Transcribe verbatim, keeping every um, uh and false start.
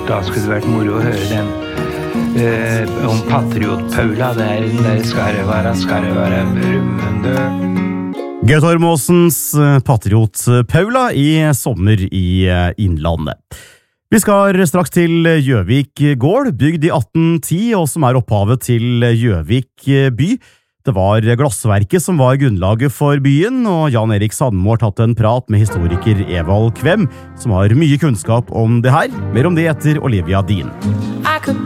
da skulle det vært moro å høre den eh, om Patriot-Paula, der, der skal det være, skal det være brummende. Gaute Orm Åsens Patriot-Paula i Sommer i Innlandet. Vi skal straks til Gjøvik gård, bygd i atten ti, og som er opphavet til Gjøvik by. Det var glassverket som var grunnlaget for byen, og Jan Erik Sandmo har tatt en prat med historiker Evald Kvem, som har mye kunnskap om det her. Mer om det etter Olivia Dean. I could